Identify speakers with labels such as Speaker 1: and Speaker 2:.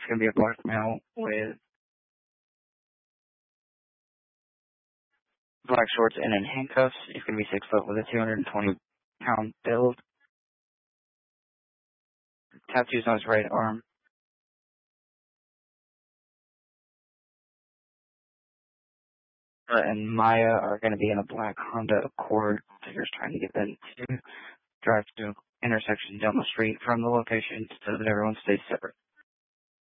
Speaker 1: It's going to be a black male with black shorts and in handcuffs. He's going to be 6 foot with a 220-pound build. Tattoos on his right arm. And Maya are going to be in a black Honda Accord. They're trying to get them to drive to intersection down the street from the location so that everyone stays separate.